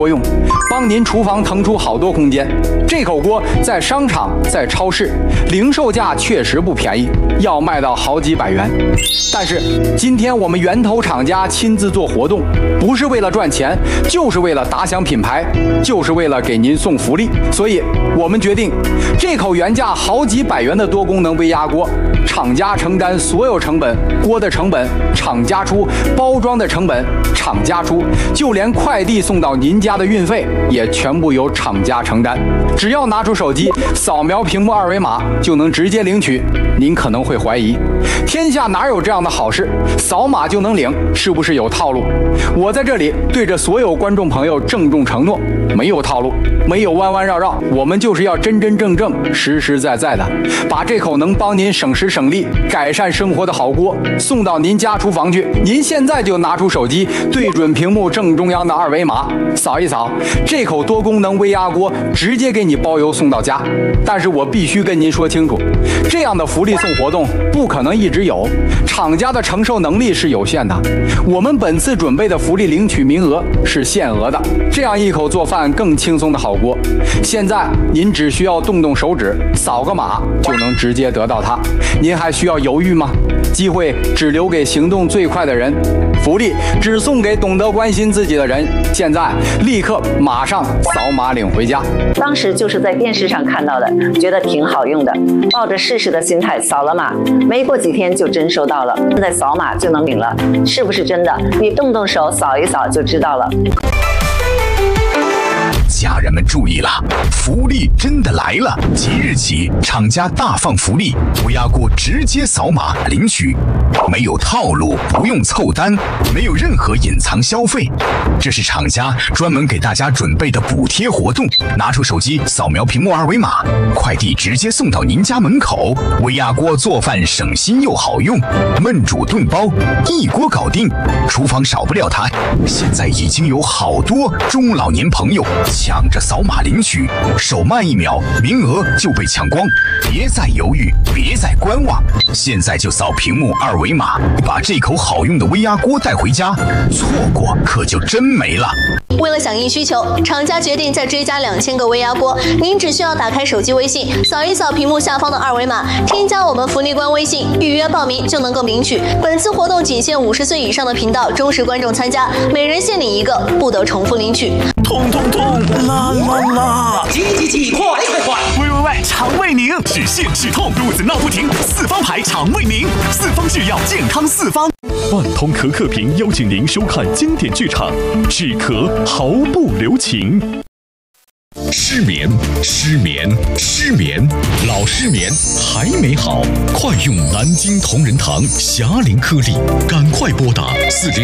锅用，帮您厨房腾出好多空间。这口锅在商场、在超市，零售价确实不便宜，要卖到好几百元。但是今天我们源头厂家亲自做活动，不是为了赚钱，就是为了打响品牌，就是为了给您送福利。所以我们决定，这口原价好几百元的多功能微压锅，厂家承担所有成本，锅的成本厂家出，包装的成本厂家出，就连快递送到您家的运费也全部由厂家承担。只要拿出手机扫描屏幕二维码就能直接领取。您可能会怀疑，天下哪有这样的好事？扫码就能领，是不是有套路？我在这里对着所有观众朋友郑重承诺，没有套路，没有弯弯绕绕，我们就是要真真正正、实实在在的把这口能帮您省时省力、改善生活的好锅送到您家厨房去。您现在就拿出手机，对准屏幕正中央的二维码，扫一扫，这口多功能微压锅直接给你包邮送到家。但是我必须跟您说清楚，这样的福利送活动不可能一直有，厂家的承受能力是有限的。我们本次准备的福利领取名额是限额的，这样一口做饭更轻松的好锅，现在您只需要动动手指，扫个码就能直接得到它。您还需要犹豫吗？机会只留给行动最快的人，福利只送给懂得关心自己的人。现在立刻马上扫码领回家。 当时就是在电视上看到的，觉得挺好用的，抱着试试的心态扫了码，没过几天就真收到了。现在扫码就能领了，是不是真的？你动动手扫一扫就知道了。 家人们注意了，福利真的来了！即日起，厂家大放福利，微压锅直接扫码领取，没有套路，不用凑单，没有任何隐藏消费，这是厂家专门给大家准备的补贴活动。拿出手机扫描屏幕二维码，快递直接送到您家门口。微压锅做饭省心又好用，焖煮炖包一锅搞定，厨房少不了它。现在已经有好多中老年朋友抢着扫码领取，手慢1秒，名额就被抢光。别再犹豫，别再观望，现在就扫屏幕二维码，把这口好用的微压锅带回家，错过可就真没了。 为了响应需求，厂家决定再追加2000个微压锅。您只需要打开手机微信，扫一扫屏幕下方的二维码，添加我们福利官微信，预约报名就能够领取。本次活动仅限50岁以上的频道忠实观众参加，每人限领1个，不得重复领取。 痛痛痛，啦啦啦！ 急，快！ 喂，肠胃宁止泻止痛，肚子闹不停，四方牌肠胃宁，四方制药，健康四方。万通可可瓶邀请您收看经典剧场，止咳毫不留情。 失眠，老失眠还没好，快用南京同仁堂霞灵颗粒，赶快拨打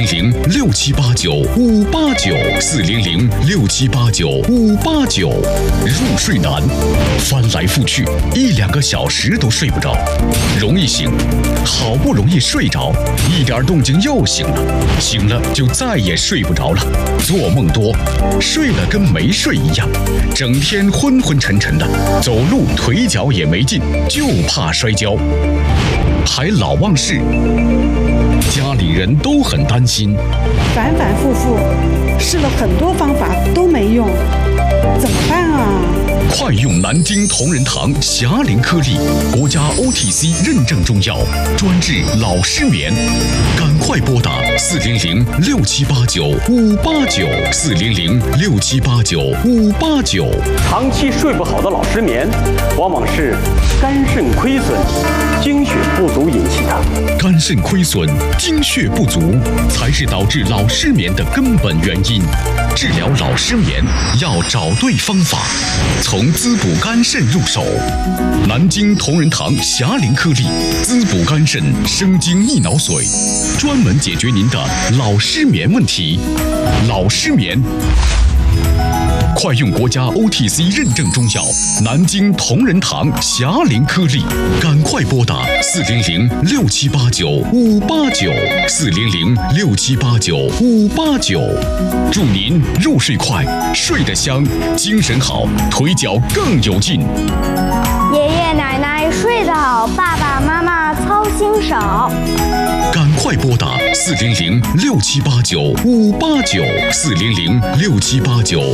400-6789-589，400-6789-589。入睡难，翻来覆去1-2个小时都睡不着，容易醒，好不容易睡着，一点动静又醒了，醒了就再也睡不着了，做梦多，睡了跟没睡一样，整天昏昏沉沉的，走路腿脚也没劲，就怕摔跤，还老忘事，家里人都很担心， 反反复复试了很多方法都没用，怎么办啊？ 快用南京同仁堂霞灵颗粒，国家 OTC 认证中药，专治老失眠，赶快拨打400-6789-589，400-6789-589。 长期睡不好的老失眠，往往是肝肾亏损、精血不足引起的。 肝肾亏损、精血不足才是导致老失眠的根本原因。治疗老失眠要找对方法，从滋补肝肾入手。南京同仁堂霞灵颗粒，滋补肝肾，生津益脑髓，专门解决您的老失眠问题。老失眠，快用国家 OTC 认证中药南京同仁堂霞灵颗粒，赶快拨打400-6789-589，400-6789-589。祝您入睡快，睡得香，精神好，腿脚更有劲。 爷爷奶奶睡得好，爸爸妈妈操心少。 赶快拨打400-6789-589，400-6789-589。